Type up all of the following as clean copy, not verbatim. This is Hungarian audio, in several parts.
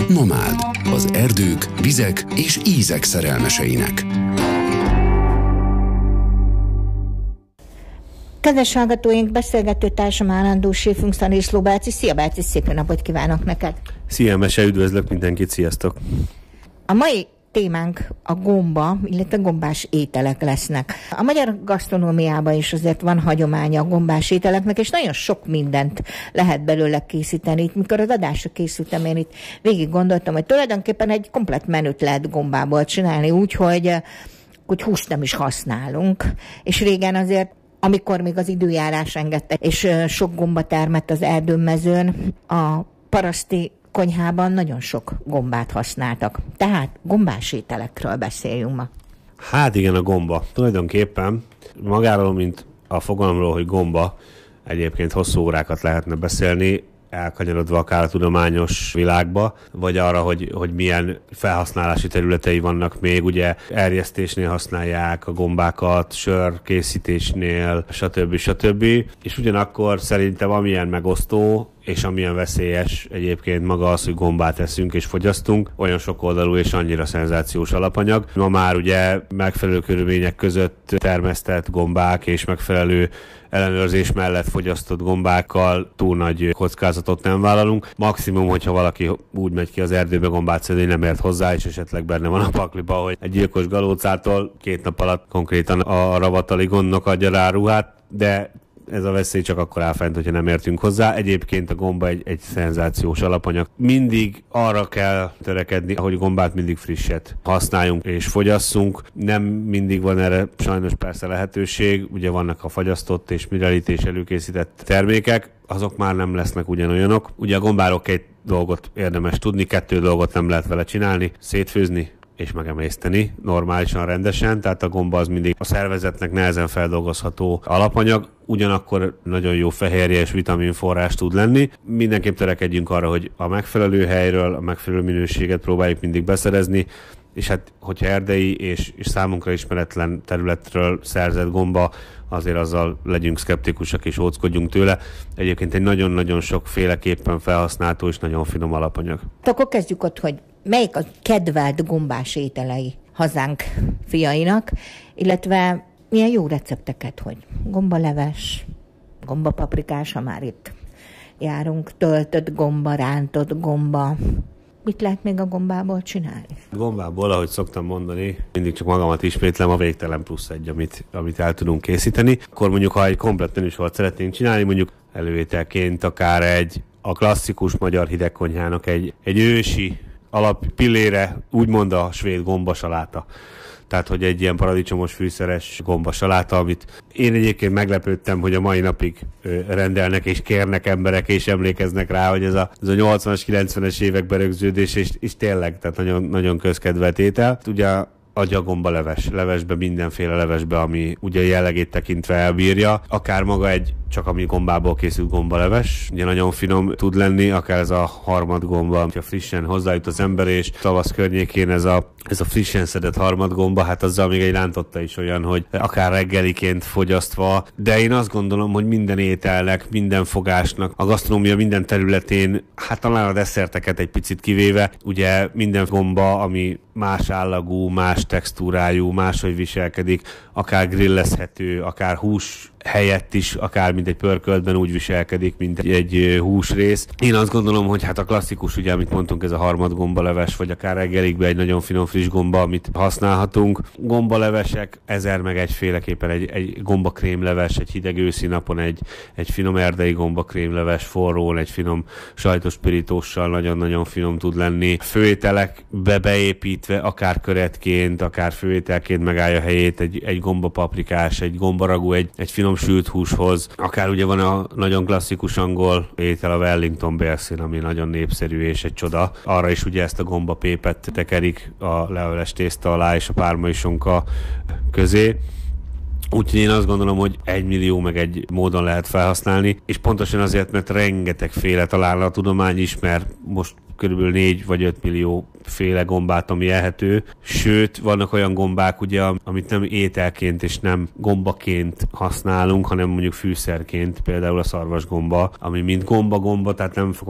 Nomád, az erdők, vizek és ízek szerelmeseinek. Kedves hallgatóink, beszélgető társam állandó séfünk Szaniszló Bácsi. Szia Bácsi, szép napot kívánok neked! Szia Mese, üdvözlök mindenkit, sziasztok! A mai témánk a gomba, illetve gombás ételek lesznek. A magyar gasztronómiában is azért van hagyománya a gombás ételeknek, és nagyon sok mindent lehet belőle készíteni. Itt, mikor az adásra készültem, én itt végig gondoltam, hogy tulajdonképpen egy komplett menüt lehet gombából csinálni, úgyhogy húst nem is használunk. És régen azért, amikor még az időjárás engedte, és sok gomba termett az erdőmezőn, a paraszti konyhában nagyon sok gombát használtak. Tehát gombás ételekről beszéljünk ma. Hát igen, a gomba. Tulajdonképpen magáról, mint a fogalomról, hogy gomba, egyébként hosszú órákat lehetne beszélni, elkanyarodva akár a tudományos világba, vagy arra, hogy milyen felhasználási területei vannak még. Ugye erjesztésnél használják a gombákat, sörkészítésnél, stb. És ugyanakkor szerintem amilyen megosztó, és amilyen veszélyes egyébként maga az, hogy gombát eszünk és fogyasztunk, olyan sokoldalú és annyira szenzációs alapanyag. Ma már ugye megfelelő körülmények között termesztett gombák és megfelelő ellenőrzés mellett fogyasztott gombákkal túl nagy kockázatot nem vállalunk. Maximum, hogyha valaki úgy megy ki az erdőbe gombát szedni, nem ért hozzá, és esetleg benne van a pakliba, hogy egy gyilkos galócától 2 nap alatt konkrétan a ravatali gondnok adja rá ruhát, de ez a veszély csak akkor áll fent, hogyha nem értünk hozzá. Egyébként a gomba egy szenzációs alapanyag. Mindig arra kell törekedni, hogy gombát mindig frisset használjunk és fogyasszunk. Nem mindig van erre sajnos persze lehetőség. Ugye vannak a fagyasztott és mineralítés előkészített termékek, azok már nem lesznek ugyanolyanok. Ugye a gombáról 2 dolgot érdemes tudni, 2 dolgot nem lehet vele csinálni: szétfőzni és megemészteni normálisan, rendesen, tehát a gomba az mindig a szervezetnek nehezen feldolgozható alapanyag, ugyanakkor nagyon jó fehérje és vitaminforrás tud lenni. Mindenképp törekedjünk arra, hogy a megfelelő helyről a megfelelő minőséget próbáljuk mindig beszerezni, és hát hogyha erdei és számunkra ismeretlen területről szerzett gomba, azért azzal legyünk szkeptikusak és óckodjunk tőle. Egyébként egy nagyon-nagyon sokféleképpen felhasználható és nagyon finom alapanyag. Akkor kezdjük ott, hogy melyik a kedvelt gombás ételei hazánk fiainak, illetve milyen jó recepteket, hogy gombaleves, gombapaprikás, ha már itt járunk, töltött gomba, rántott gomba. Mit lehet még a gombából csinálni? Gombából, ahogy szoktam mondani, mindig csak magamat ismétlem, a végtelen plusz egy, amit el tudunk készíteni. Akkor mondjuk, ha egy komplett menüsort szeretnénk csinálni, mondjuk előételként akár a klasszikus magyar hidegkonyhának egy ősi alappillére, úgymond a svéd gombasaláta. Tehát, hogy egy ilyen paradicsomos fűszeres gombasaláta, amit én egyébként meglepődtem, hogy a mai napig rendelnek és kérnek emberek, és emlékeznek rá, hogy ez a 80-as, 90-es évek berögződés, és tényleg, tehát nagyon, nagyon közkedvelt étel. Ugye agyagomba levesbe, mindenféle levesbe, ami ugye jellegét tekintve elbírja, akár maga csak ami gombából készült gombaleves, ugye nagyon finom tud lenni, akár ez a harmadgomba, hogyha frissen hozzájut az ember, és tavasz környékén ez a frissen szedett harmadgomba, hát azzal még egy rántotta is olyan, hogy akár reggeliként fogyasztva, de én azt gondolom, hogy minden ételnek, minden fogásnak, a gasztronómia minden területén, hát talán a desszerteket egy picit kivéve, ugye minden gomba, ami más állagú, más textúrájú, máshogy viselkedik, akár grillezhető, akár hús helyett is, akár mint egy pörköltben úgy viselkedik, mint egy húsrész. Én azt gondolom, hogy hát a klasszikus, ugye, amit mondtunk, ez a harmadgombaleves, vagy akár reggelikben egy nagyon finom friss gomba, amit használhatunk. Gombalevesek, 1000 meg egyféleképpen egy gombakrémleves, egy hideg őszi napon egy finom erdei gombakrémleves forrón, egy finom sajtos pirítóssal nagyon-nagyon finom tud lenni. Főételekbe beépítve, akár köretként, akár főételként megállja helyét egy gombapaprikás, egy gombaragú, egy finom sült húshoz. Akár ugye van a nagyon klasszikus angol étel, a Wellington bélszín, ami nagyon népszerű és egy csoda. Arra is ugye ezt a gombapépet tekerik a leveles tészta alá és a pármai sonka közé. Úgyhogy én azt gondolom, hogy 1 millió meg egy módon lehet felhasználni, és pontosan azért, mert rengetegféle talán a tudomány ismer most körülbelül 4 vagy 5 millió féle gombát, ami ehető. Sőt, vannak olyan gombák, ugye, amit nem ételként és nem gombaként használunk, hanem mondjuk fűszerként, például a szarvasgomba, ami mint gomba, tehát nem fogom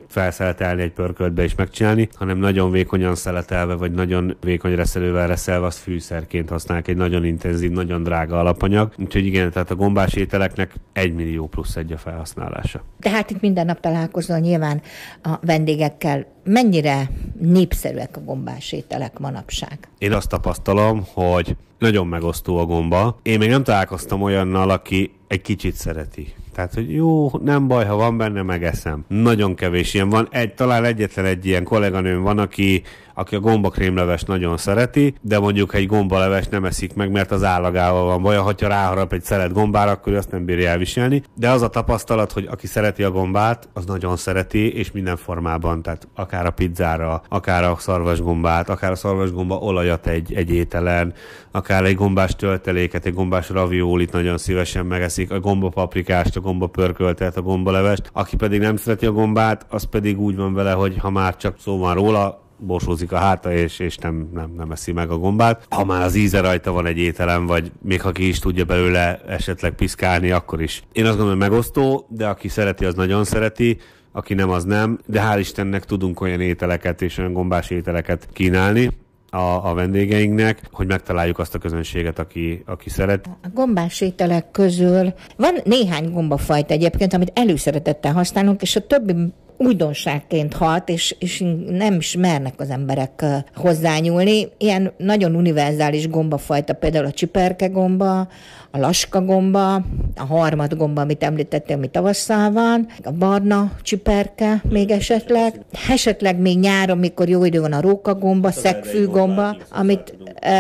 felszeletelni egy pörköltbe és megcsinálni, hanem nagyon vékonyan szeletelve, vagy nagyon vékony reszelővel reszelve, azt fűszerként használják, egy nagyon intenzív, nagyon drága alapanyag. Úgyhogy igen, tehát a gombás ételeknek 1 millió plusz egy a felhasználása. Tehát itt minden nap találkozol nyilván a vendégekkel. Mennyire népszerűek a gombás ételek manapság? Én azt tapasztalom, hogy nagyon megosztó a gomba. Én még nem találkoztam olyannal, aki egy kicsit szereti. Tehát, hogy jó, nem baj, ha van benne, megeszem. Nagyon kevés ilyen van. Talán egyetlen egy ilyen kolléganőm van, aki a gombakrémlevest nagyon szereti, de mondjuk egy gombaleves nem eszik meg, mert az állagával van baj. Ha ráharap egy szelet gombára, akkor azt nem bírja elviselni. De az a tapasztalat, hogy aki szereti a gombát, az nagyon szereti, és minden formában, tehát akár a pizzára, akár a szarvasgombát, akár a szarvasgomba olajat egy ételen, akár egy gombás tölteléket, egy gombás raviolit nagyon szívesen megeszik, a gombapaprikást, a gombapörköltet, a gombalevest. Aki pedig nem szereti a gombát, az pedig úgy van vele, hogy ha már csak szó van róla, borsózik a háta, és nem eszi meg a gombát. Ha már az íze rajta van egy ételem, vagy még ha ki is tudja belőle esetleg piszkálni, akkor is. Én azt gondolom, hogy megosztó, de aki szereti, az nagyon szereti, aki nem, az nem. De hál' Istennek tudunk olyan ételeket és olyan gombás ételeket kínálni a vendégeinknek, hogy megtaláljuk azt a közönséget, aki szeret. A gombás ételek közül van néhány gombafajta egyébként, amit előszeretettel használunk, és a többi újdonságként hat, és nem is mernek az emberek hozzányúlni. Ilyen nagyon univerzális gombafajta, például a csiperkegomba, a laskagomba, a harmadgomba, amit említettem, ami tavasszal van, a barna csiperke még esetleg még nyáron, mikor jó idő van, a rókagomba, szegfűgomba, amit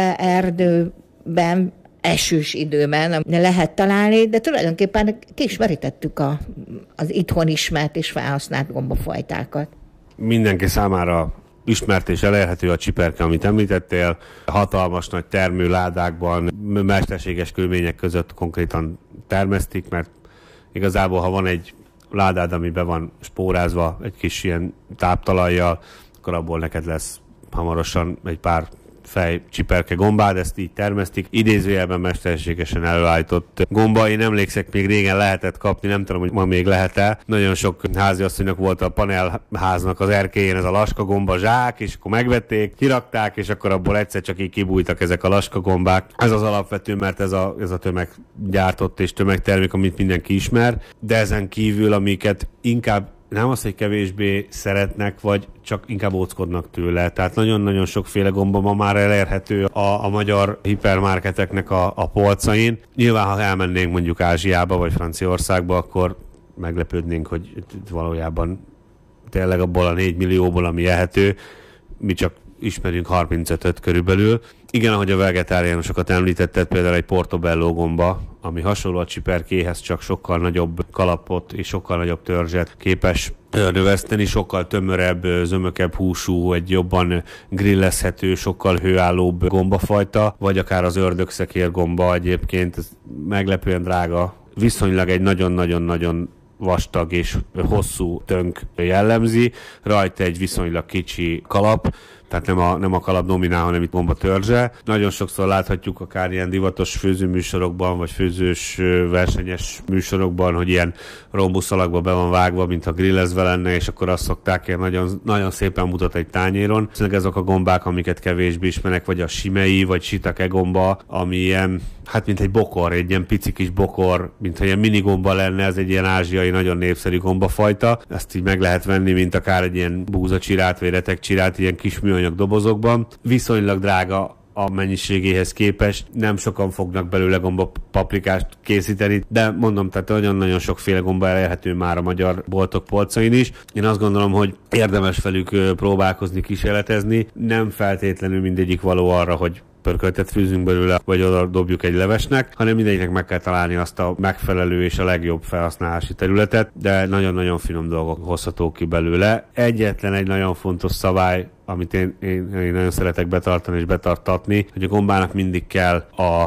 erdőben esős időben lehet találni, de tulajdonképpen ki is merítettük az itthon ismert és felhasznált gombafajtákat. Mindenki számára ismert és elérhető a csiperke, amit említettél. Hatalmas nagy termőládákban, mesterséges körülmények között konkrétan termesztik, mert igazából, ha van egy ládád, ami be van spórázva egy kis ilyen táptalajjal, akkor abból neked lesz hamarosan egy pár fej csiperke gombád, ezt így termesztik. Idézőjelben mesterségesen előállított gomba. Én emlékszek, még régen lehetett kapni, nem tudom, hogy ma még lehet-e. Nagyon sok háziasszonynak volt a panelháznak az erkélyén ez a laskagomba zsák, és akkor megvették, kirakták, és akkor abból egyszer csak így kibújtak ezek a laskagombák. Ez az alapvető, mert ez a tömeggyártott és tömegtermék, amit mindenki ismer, de ezen kívül, amiket inkább nem az, hogy kevésbé szeretnek, vagy csak inkább óckodnak tőle. Tehát nagyon-nagyon sokféle gomba ma már elérhető a magyar hipermarketeknek a polcain. Nyilván, ha elmennénk mondjuk Ázsiába, vagy Franciaországba, akkor meglepődnénk, hogy valójában tényleg abból a 4 millióból, ami ehető, mi csak ismerünk 35-öt körülbelül. Igen, ahogy a vegetáriánusokat említetted, például egy portobello gomba, ami hasonló a csiperkéhez, csak sokkal nagyobb kalapot és sokkal nagyobb törzset képes növeszteni, sokkal tömörebb, zömökebb húsú, egy jobban grillezhető, sokkal hőállóbb gombafajta, vagy akár az ördögszekér gomba egyébként, ez meglepően drága, viszonylag egy nagyon-nagyon-nagyon vastag és hosszú tönk jellemzi, rajta egy viszonylag kicsi kalap, tehát nem a kalap dominál, hanem itt gomba törzse. Nagyon sokszor láthatjuk akár ilyen divatos főzőműsorokban, vagy főzős versenyes műsorokban, hogy ilyen rombuszalakba be van vágva, mint a grillezve lenne, és akkor azt szokták ilyen nagyon, nagyon szépen mutat egy tányéron. Szóval ezek a gombák, amiket kevésbé ismernek, vagy a simei, vagy shiitake gomba, ami ilyen, hát mint egy bokor, egy ilyen pici kis bokor, mintha ilyen minigomba lenne, ez egy ilyen ázsiai, nagyon népszerű gombafajta. Ezt így meg lehet venni, mint akár egy ilyen búzacsirát, vagy retekcsirát, ilyen kis műanyag dobozokban. Viszonylag drága a mennyiségéhez képest, nem sokan fognak belőle gombapaprikást készíteni, de mondom, tehát nagyon-nagyon sokféle gomba elérhető már a magyar boltok polcain is. Én azt gondolom, hogy érdemes velük próbálkozni, kísérletezni. Nem feltétlenül mindegyik való arra, hogy pörköltet fűzünk belőle, vagy oda dobjuk egy levesnek, hanem mindegyiknek meg kell találni azt a megfelelő és a legjobb felhasználási területet, de nagyon-nagyon finom dolgok hozhatók ki belőle. Egyetlen egy nagyon fontos szabály, amit én nagyon szeretek betartani és betartatni, hogy a gombának mindig kell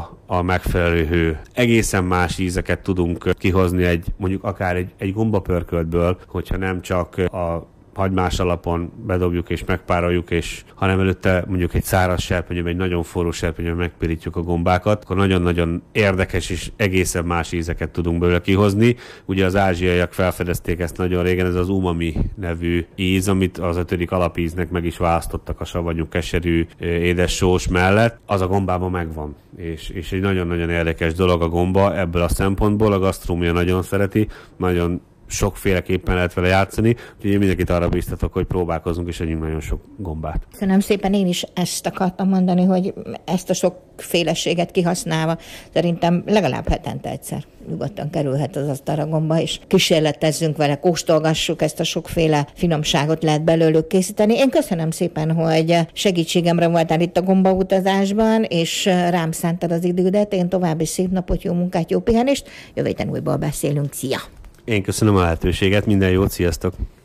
a megfelelő hő. Egészen más ízeket tudunk kihozni mondjuk akár egy gombapörköltből, hogyha nem csak a hagymás alapon bedobjuk és megpároljuk, és hanem előtte mondjuk egy száraz serpenyőben, egy nagyon forró serpenyőben megpirítjuk a gombákat, akkor nagyon-nagyon érdekes és egészen más ízeket tudunk belőle kihozni. Ugye az ázsiaiak felfedezték ezt nagyon régen, ez az umami nevű íz, amit az 5. alapíznek meg is választottak a savanyú, keserű, édes sós mellett. Az a gombában megvan. És egy nagyon-nagyon érdekes dolog a gomba ebből a szempontból. A gasztronómia nagyon szereti, nagyon sokféleképpen lehet vele játszani, úgyhogy én mindenkit arra biztatok, hogy próbálkozunk, és együnk nagyon sok gombát. Köszönöm szépen, én is ezt akartam mondani, hogy ezt a sokféleséget kihasználva szerintem legalább hetente egyszer nyugodtan kerülhet az asztalra gomba, és kísérletezzünk vele, kóstolgassuk, ezt a sokféle finomságot lehet belőlük készíteni. Én köszönöm szépen, hogy segítségemre voltál itt a gombautazásban, és rám szántad az idődet. Én további szép napot, jó munkát, jó pihenést. Jövő héten újból beszélünk. Szia! Én köszönöm a lehetőséget, minden jót, sziasztok!